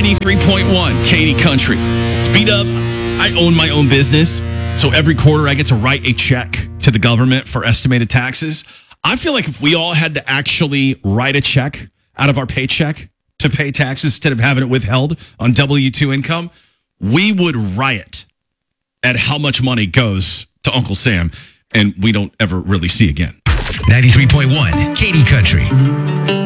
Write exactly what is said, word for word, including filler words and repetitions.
ninety-three point one, Katie Country. Speed up. I own my own business, so every quarter I get to write a check to the government for estimated taxes. I feel like if we all had to actually write a check out of our paycheck to pay taxes instead of having it withheld on W two income, we would riot at how much money goes to Uncle Sam and we don't ever really see again. ninety-three point one, Katie Country.